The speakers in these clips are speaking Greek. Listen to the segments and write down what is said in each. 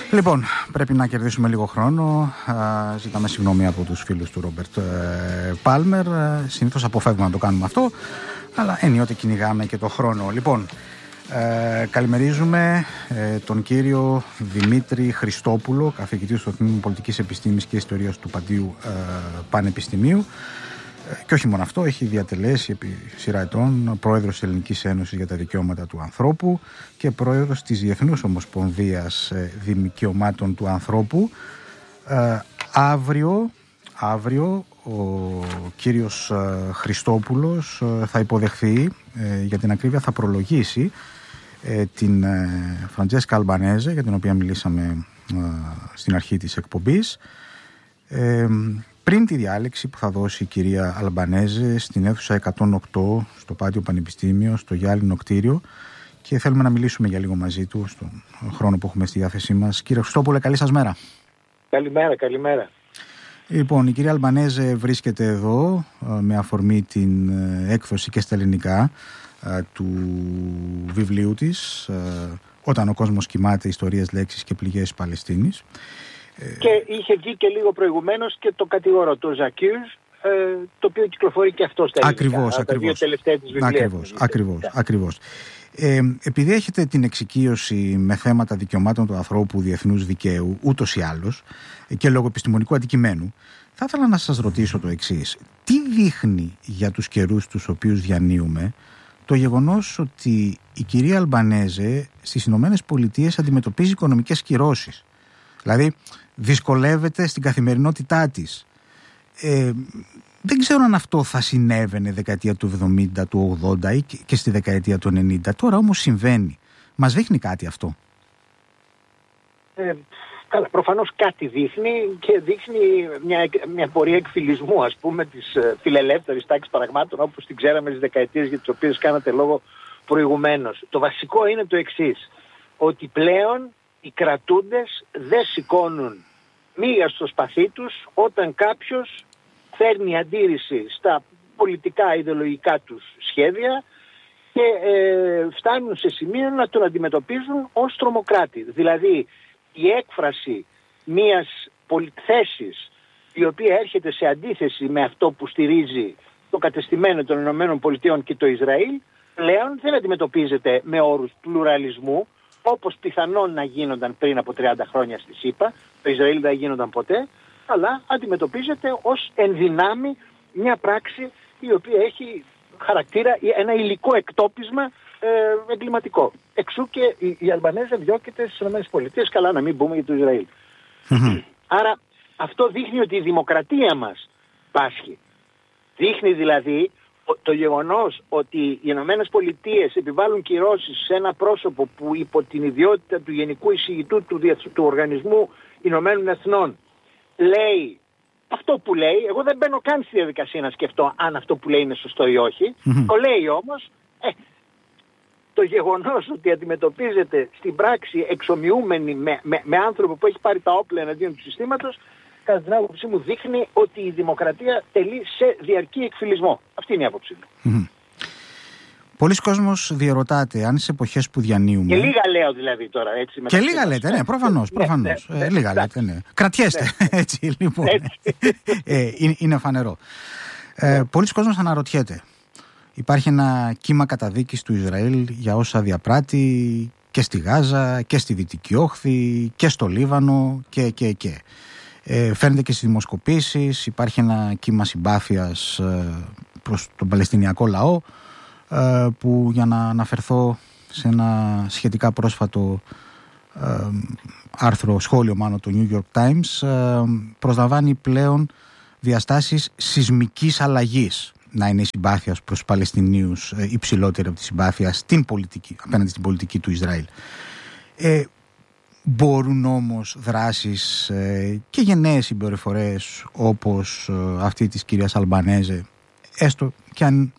Λοιπόν, πρέπει να κερδίσουμε λίγο χρόνο. Ζητάμε συγγνώμη από τους φίλους του Ρόμπερτ Πάλμερ. Συνήθως αποφεύγουμε να το κάνουμε αυτό, αλλά ενίοτε κυνηγάμε και το χρόνο. Λοιπόν, καλημερίζουμε τον κύριο Δημήτρη Χριστόπουλο, καθηγητή στο Τμήμα Πολιτικής Επιστήμης και Ιστορίας του Παντίου Πανεπιστημίου. Και όχι μόνο αυτό, έχει διατελέσει επί σειρά ετών πρόεδρος της Ελληνικής Ένωσης για τα Δικαιώματα του Ανθρώπου και πρόεδρος της Διεθνούς Ομοσπονδίας Δικαιωμάτων του Ανθρώπου. Αύριο ο κύριος Χριστόπουλος θα υποδεχθεί, για την ακρίβεια θα προλογίσει την Φραντζέσκα Αλμπανέζε, για την οποία μιλήσαμε στην αρχή της εκπομπής, πριν τη διάλεξη που θα δώσει η κυρία Αλμπανέζε στην αίθουσα 108 στο Πάτιο Πανεπιστήμιο, στο γυάλινο κτίριο, και θέλουμε να μιλήσουμε για λίγο μαζί του στον χρόνο που έχουμε στη διάθεσή μας. Κύριε Χριστόπουλε, καλή σας μέρα. Καλημέρα. Λοιπόν, η κυρία Αλμπανέζε βρίσκεται εδώ με αφορμή την έκδοση και στα ελληνικά του βιβλίου της «Όταν ο κόσμος κοιμάται, ιστορίες, λέξεις και πληγές Παλαιστίνης». Και είχε βγει και λίγο προηγουμένως και το κατηγορό, το Ζακιούζ, το οποίο κυκλοφορεί και αυτό στα ελληνικά. Τα δύο τελευταία της βιβλία. Ακριβώς. Επειδή έχετε την εξοικείωση με θέματα δικαιωμάτων του ανθρώπου, διεθνούς δικαίου, ούτως ή άλλως, και λόγω επιστημονικού αντικειμένου, θα ήθελα να σας ρωτήσω το εξής. Τι δείχνει για τους καιρούς τους οποίους διανύουμε το γεγονός ότι η κυρία Αλμπανέζε στις Ηνωμένες Πολιτείες αντιμετωπίζει οικονομικές κυρώσεις? Δηλαδή δυσκολεύεται στην καθημερινότητά της. Δεν ξέρω αν αυτό θα συνέβαινε δεκαετία του 70, του 80 ή και στη δεκαετία του 90. Τώρα όμως συμβαίνει. Μας δείχνει κάτι αυτό? Καλά, προφανώς κάτι δείχνει, και δείχνει μια πορεία εκφυλισμού, ας πούμε, της φιλελεύθερης τάξης πραγμάτων, όπως την ξέραμε στις δεκαετίες για τις οποίες κάνατε λόγο προηγουμένως. Το βασικό είναι το εξής, ότι πλέον οι κρατούντες δεν σηκώνουν μύγα στο σπαθί τους όταν κάποιος φέρνει αντίρρηση στα πολιτικά ιδεολογικά τους σχέδια και φτάνουν σε σημείο να τον αντιμετωπίζουν ως τρομοκράτη. Δηλαδή η έκφραση μιας θέσης η οποία έρχεται σε αντίθεση με αυτό που στηρίζει το κατεστημένο των ΗΠΑ και το Ισραήλ πλέον δεν αντιμετωπίζεται με όρους πλουραλισμού, όπως πιθανόν να γίνονταν πριν από 30 χρόνια στη ΣΥΠΑ, το Ισραήλ δεν γίνονταν ποτέ, αλλά αντιμετωπίζεται ως ενδυνάμει μια πράξη η οποία έχει χαρακτήρα ένα υλικό εκτόπισμα εγκληματικό. Εξού και η Αλμπανέζε διώκεται στις ΗΠΑ, καλά να μην πούμε για το Ισραήλ. Άρα αυτό δείχνει ότι η δημοκρατία μας πάσχει. Δείχνει δηλαδή το γεγονός ότι οι Ηνωμένες Πολιτείες επιβάλλουν κυρώσεις σε ένα πρόσωπο που υπό την ιδιότητα του Γενικού Εισηγητού του Οργανισμού Ηνωμένων Εθνών λέει αυτό που λέει. Εγώ δεν μπαίνω καν στη διαδικασία να σκεφτώ αν αυτό που λέει είναι σωστό ή όχι. Το λέει όμως. Το γεγονός ότι αντιμετωπίζεται στην πράξη εξομοιούμενη με άνθρωπο που έχει πάρει τα όπλα εναντίον του συστήματος, κατά την άποψή μου δείχνει ότι η δημοκρατία τελεί σε διαρκή εκφυλισμό. Αυτή είναι η άποψή μου. Πολλοί κόσμος διαρωτάται αν σε εποχές που διανύουμε. Και λίγα λέω δηλαδή τώρα. Έτσι, και λίγα λέτε, ναι, προφανώς. Λίγα λέτε, ναι. Κρατιέστε, έτσι λοιπόν. Είναι φανερό. Πολλοί κόσμος αναρωτιέται. Υπάρχει ένα κύμα καταδίκης του Ισραήλ για όσα διαπράττει και στη Γάζα και στη Δυτική Όχθη και στο Λίβανο και. Φαίνεται και στις δημοσκοπήσεις. Υπάρχει ένα κύμα συμπάθειας προς τον Παλαιστινιακό λαό, που, για να αναφερθώ σε ένα σχετικά πρόσφατο σχόλιο μάλλον του New York Times, προσλαμβάνει πλέον διαστάσεις σεισμικής αλλαγής. Να είναι η συμπάθεια προς τους Παλαιστινίους υψηλότερη από τη συμπάθεια απέναντι στην πολιτική του Ισραήλ. Μπορούν όμως δράσεις και γενναίες συμπεριφορές όπως αυτή της κυρίας Αλμπανέζε, έστω και αν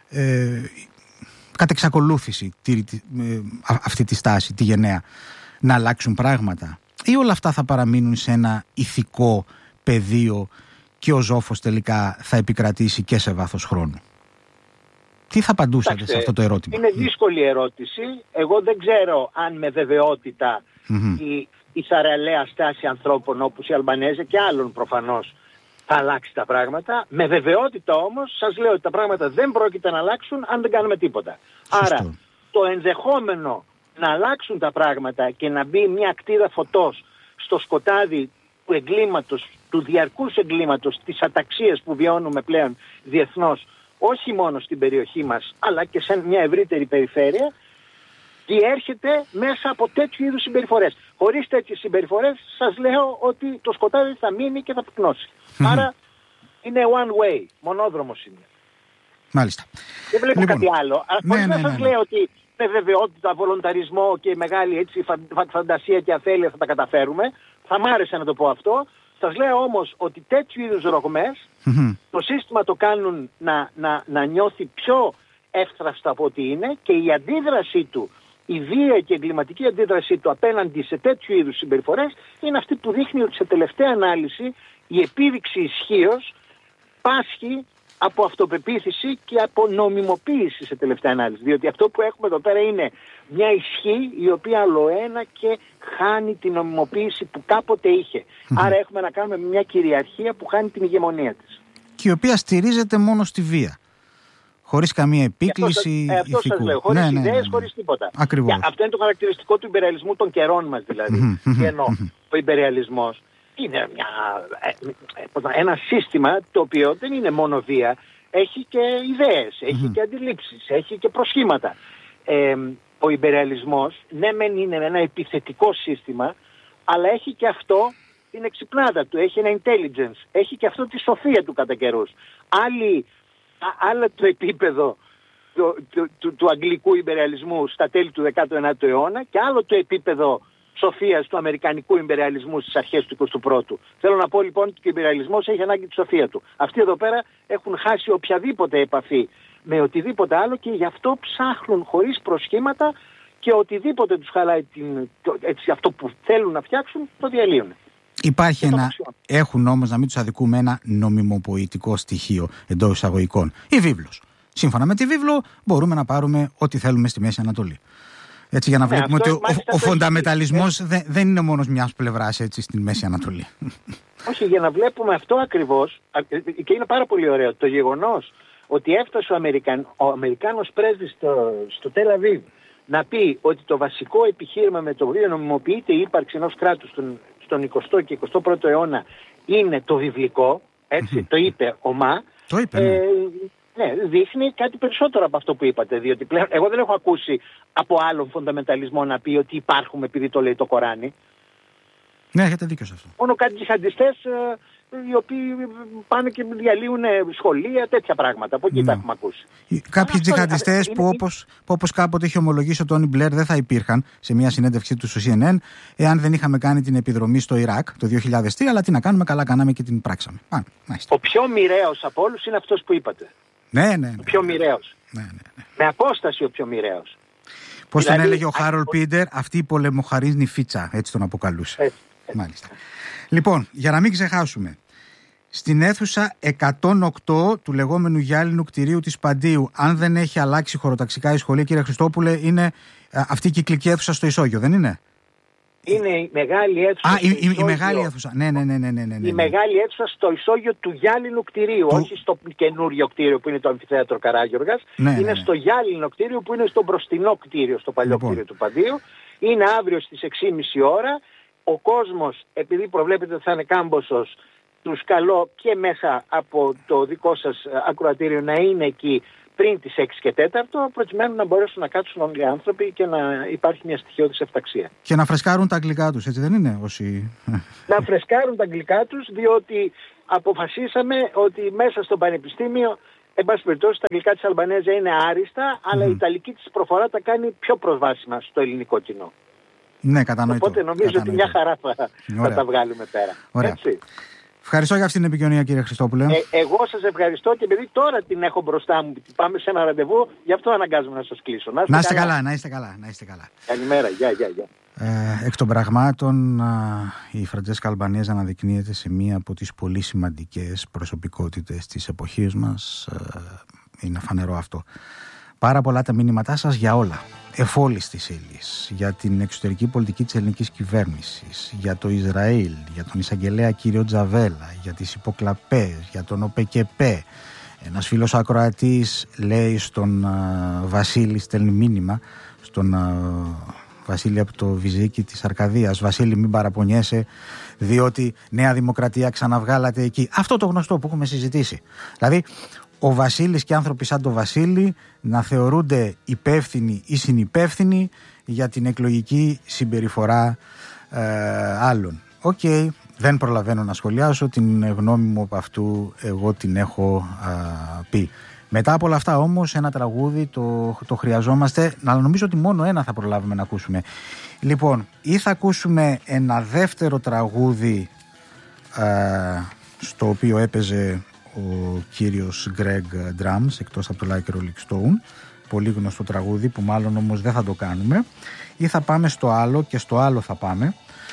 κατ' εξακολούθηση αυτή τη στάση, τη γενναία, να αλλάξουν πράγματα, ή όλα αυτά θα παραμείνουν σε ένα ηθικό πεδίο και ο ζόφος τελικά θα επικρατήσει και σε βάθος χρόνου? Τι θα απαντούσατε σε αυτό το ερώτημα? Είναι δύσκολη ερώτηση. Εγώ δεν ξέρω αν με βεβαιότητα η θαραλέα στάση ανθρώπων όπως οι Αλμπανέζοι και άλλων προφανώς θα αλλάξει τα πράγματα. Με βεβαιότητα όμως σας λέω ότι τα πράγματα δεν πρόκειται να αλλάξουν αν δεν κάνουμε τίποτα. Σωστό. Άρα το ενδεχόμενο να αλλάξουν τα πράγματα και να μπει μια κτίδα φωτός στο σκοτάδι του εγκλήματος, του διαρκούς εγκλήματος, της αταξίας που βιώνουμε πλέον διεθνώς, όχι μόνο στην περιοχή μας, αλλά και σε μια ευρύτερη περιφέρεια, διέρχεται μέσα από τέτοιου είδους συμπεριφορές. Χωρίς τέτοιες συμπεριφορές, σας λέω ότι το σκοτάδι θα μείνει και θα πυκνώσει. Άρα είναι one way, μονόδρομος είναι. Μάλιστα. Δεν βλέπω κάτι άλλο. Χωρίς να σας λέω ότι με βεβαιότητα, βολονταρισμό και μεγάλη έτσι, φαντασία και αφέλεια θα τα καταφέρουμε. Θα μ' άρεσε να το πω αυτό. Σας λέω όμως ότι τέτοιου είδους ρογμές το σύστημα το κάνουν να νιώθει πιο εύθραυστα από ό,τι είναι και η αντίδρασή του, η βία και η εγκληματική αντίδρασή του απέναντι σε τέτοιου είδους συμπεριφορές είναι αυτή που δείχνει ότι σε τελευταία ανάλυση η επίδειξη ισχύως πάσχει από αυτοπεποίθηση και από νομιμοποίηση σε τελευταία ανάλυση. Διότι αυτό που έχουμε εδώ πέρα είναι μια ισχύ η οποία αλλοένα και χάνει την νομιμοποίηση που κάποτε είχε. Άρα έχουμε να κάνουμε μια κυριαρχία που χάνει την ηγεμονία της. Και η οποία στηρίζεται μόνο στη βία. Χωρίς καμία επίκληση αυτό σας λέω, χωρίς ιδέες, χωρίς τίποτα. Ακριβώς. Αυτό είναι το χαρακτηριστικό του υπεριαλισμού των καιρών μας δηλαδή. Και ενώ ο υπεριαλισμός είναι ένα σύστημα το οποίο δεν είναι μόνο βία, έχει και ιδέες, έχει και αντιλήψεις, έχει και προσχήματα. Ο υπεριαλισμός, ναι μεν είναι ένα επιθετικό σύστημα, αλλά έχει και αυτό την εξυπνάδα του, έχει ένα intelligence, έχει και αυτό τη σοφία του κατά καιρούς. Άλλο το επίπεδο του αγγλικού υπεριαλισμού στα τέλη του 19ου αιώνα και άλλο το επίπεδο σοφίας του αμερικανικού υπεριαλισμού στις αρχές του 21ου. Θέλω να πω λοιπόν ότι ο υπεριαλισμός έχει ανάγκη τη σοφία του. Αυτοί εδώ πέρα έχουν χάσει οποιαδήποτε επαφή με οτιδήποτε άλλο και γι' αυτό ψάχνουν χωρίς προσχήματα και οτιδήποτε τους χαλάει αυτό που θέλουν να φτιάξουν το διαλύουν. Υπάρχει έχουν όμως, να μην τους αδικούμε, ένα νομιμοποιητικό στοιχείο εντός εισαγωγικών. Η βίβλος. Σύμφωνα με τη βίβλο μπορούμε να πάρουμε ό,τι θέλουμε στη Μέση Ανατολή. Έτσι, για να βλέπουμε ότι ο φονταμεταλισμός δεν είναι μόνος μιας πλευράς έτσι στη Μέση Ανατολή. Όχι, για να βλέπουμε αυτό ακριβώς, και είναι πάρα πολύ ωραίο το γεγονός ότι έφτασε ο Αμερικάνος πρέσβης στο Τελ Αβίβ να πει ότι το βασικό επιχείρημα με το οποίο νομιμοποιείται η ύπαρξη ενός κράτους στον 20ο και 21ο αιώνα είναι το βιβλικό, έτσι, το είπε ο Μα. Το είπε, ναι, δείχνει κάτι περισσότερο από αυτό που είπατε, διότι πλέον εγώ δεν έχω ακούσει από άλλον φονταμεταλισμό να πει ότι υπάρχουμε επειδή το λέει το Κοράνι. Ναι, έχετε δίκιο σε αυτό. Μόνο κάτι τζιχαντιστές οι οποίοι πάνε και διαλύουν σχολεία, τέτοια πράγματα. Από εκεί τα έχουμε ακούσει. Κάποιοι τζιχαντιστές που όπως κάποτε είχε ομολογήσει ο Τόνι Μπλερ δεν θα υπήρχαν σε μια συνέντευξή του στο CNN εάν δεν είχαμε κάνει την επιδρομή στο Ιράκ το 2003, αλλά τι να κάνουμε, καλά κάναμε και την πράξαμε. Ο πιο μοιραίος από όλους είναι αυτός που είπατε. Ναι. Ο πιο μοιραίος. Ναι. Με απόσταση ο πιο μοιραίος. Πώς τον έλεγε ο Χάρολ Πίντερ, αυτή η πολεμοχαρίσνη φίτσα, έτσι τον αποκαλούσε. Μάλιστα. Λοιπόν, για να μην ξεχάσουμε, στην αίθουσα 108 του λεγόμενου γυάλινου κτηρίου της Παντίου, αν δεν έχει αλλάξει χωροταξικά η σχολή, κύριε Χριστόπουλε, είναι αυτή η κυκλική αίθουσα στο Ισόγειο, δεν είναι? Είναι η μεγάλη αίθουσα. Η μεγάλη αίθουσα. Ναι. Η μεγάλη αίθουσα στο Ισόγειο του γυάλινου κτηρίου, όχι στο καινούριο κτίριο που είναι το Αμφιθέατρο Καράγιοργας. Είναι στο γυάλινο κτίριο που είναι στο μπροστινό κτίριο, στο παλιό κτίριο του Παντίου. Είναι αύριο στις 6.30 ώρα. Ο κόσμος, επειδή προβλέπετε ότι θα είναι κάμποσος, τους καλώ και μέσα από το δικό σας ακροατήριο να είναι εκεί πριν τις 6 και 4, προκειμένου να μπορέσουν να κάτσουν όλοι οι άνθρωποι και να υπάρχει μια στοιχειώδης εφταξία. Και να φρεσκάρουν τα αγγλικά τους, έτσι δεν είναι? Να φρεσκάρουν τα αγγλικά τους, διότι αποφασίσαμε ότι μέσα στο πανεπιστήμιο, εν πάση περιπτώσει, τα αγγλικά της Αλμπανέζα είναι άριστα, αλλά η ιταλική της προφορά τα κάνει πιο προσβάσιμα στο ελληνικό κοινό. Ναι, κατανοητό. Οπότε νομίζω ότι μια χαρά θα τα βγάλουμε πέρα. Ωραία. Έτσι. Ευχαριστώ για αυτή την επικοινωνία, κύριε Χριστόπουλε. Εγώ σας ευχαριστώ και επειδή τώρα την έχω μπροστά μου, πάμε σε ένα ραντεβού, γι' αυτό αναγκάζομαι να σας κλείσω. Να είστε καλά. Καλημέρα, γεια. Εκ των πραγμάτων, η Φραντζέσκα Αλμπανέζα αναδεικνύεται σε μία από τις πολύ σημαντικές προσωπικότητες της εποχής μας. είναι φανερό αυτό. Πάρα πολλά τα μήνυματά σας για όλα. Εφόλης της ύλης, για την εξωτερική πολιτική της ελληνικής κυβέρνησης, για το Ισραήλ, για τον εισαγγελέα κύριο Τζαβέλα, για τις υποκλαπές, για τον ΟΠΕΚΕΠΕ. Ένας φίλος ακροατής λέει στον Βασίλη, στέλνει μήνυμα στον Βασίλη από το Βυζίκι της Αρκαδίας: Βασίλη, μην παραπονιέσαι, διότι Νέα Δημοκρατία ξαναβγάλατε εκεί. Αυτό το γνωστό που έχουμε συζητήσει. Δηλαδή, ο Βασίλης και άνθρωποι σαν το Βασίλη να θεωρούνται υπεύθυνοι ή συνυπεύθυνοι για την εκλογική συμπεριφορά άλλων. Οκ, δεν προλαβαίνω να σχολιάσω, την γνώμη μου από αυτού εγώ την έχω πει. Μετά από όλα αυτά όμως ένα τραγούδι το χρειαζόμαστε, αλλά νομίζω ότι μόνο ένα θα προλάβουμε να ακούσουμε. Λοιπόν, ή θα ακούσουμε ένα δεύτερο τραγούδι στο οποίο έπαιζε ο κύριος Greg Drums, εκτός από το Like a Rolling Stone, πολύ γνωστό τραγούδι που μάλλον όμως δεν θα το κάνουμε, ή θα πάμε στο άλλο, και στο άλλο θα πάμε.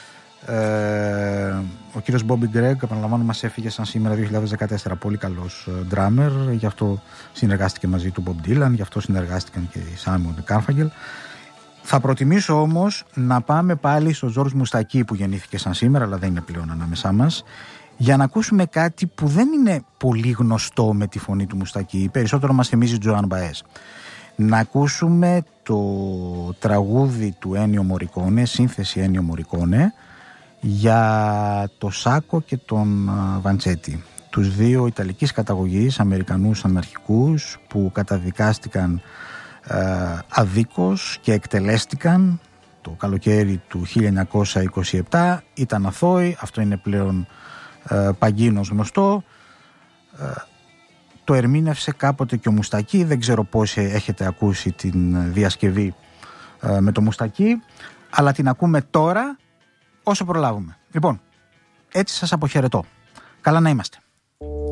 Ο κύριος Bobby Gregg, επαναλαμβάνω, μας έφυγε σαν σήμερα 2014, πολύ καλός drummer, γι' αυτό συνεργάστηκε μαζί του Bob Dylan, γι' αυτό συνεργάστηκαν και οι Simon Garfunkel. Θα προτιμήσω όμως να πάμε πάλι στο George Moustaki που γεννήθηκε σαν σήμερα, αλλά δεν είναι πλέον ανάμεσά μας, για να ακούσουμε κάτι που δεν είναι πολύ γνωστό με τη φωνή του Moustaki, περισσότερο μας θυμίζει Joan Baez. Να ακούσουμε το τραγούδι του Ennio Morricone, σύνθεση Ennio Morricone, για το Σάκο και τον Βαντσέτη, τους δύο Ιταλικής καταγωγής Αμερικανούς αναρχικούς που καταδικάστηκαν αδίκως και εκτελέστηκαν το καλοκαίρι του 1927. Ήταν αθώοι, αυτό είναι πλέον παγκίνος γνωστό. Το ερμήνευσε κάποτε και ο Moustaki, δεν ξέρω πόσοι έχετε ακούσει την διασκευή με το Moustaki, αλλά την ακούμε τώρα όσο προλάβουμε. Λοιπόν, έτσι σας αποχαιρετώ. Καλά να είμαστε.